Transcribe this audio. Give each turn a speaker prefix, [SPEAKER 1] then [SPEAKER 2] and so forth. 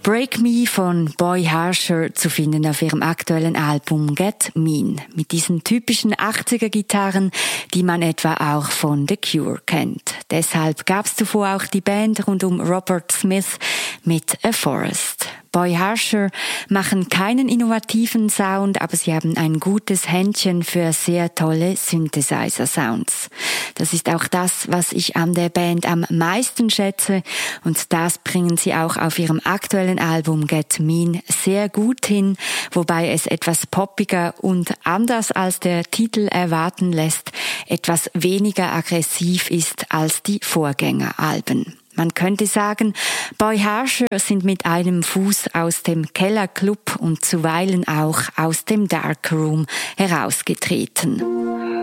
[SPEAKER 1] Break Me von Boy Harsher zu finden auf ihrem aktuellen Album Get Mean. Mit diesen typischen 80er-Gitarren, die man etwa auch von The Cure kennt. Deshalb gab es zuvor auch die Band rund um Robert Smith mit A Forest. Boy Harsher machen keinen innovativen Sound, aber sie haben ein gutes Händchen für sehr tolle Synthesizer-Sounds. Das ist auch das, was ich an der Band am meisten schätze, und das bringen sie auch auf ihrem aktuellen Album Get Mean sehr gut hin, wobei es etwas poppiger und anders als der Titel erwarten lässt, etwas weniger aggressiv ist als die Vorgängeralben. Man könnte sagen, Boy Harsher sind mit einem Fuß aus dem Kellerclub und zuweilen auch aus dem Darkroom herausgetreten.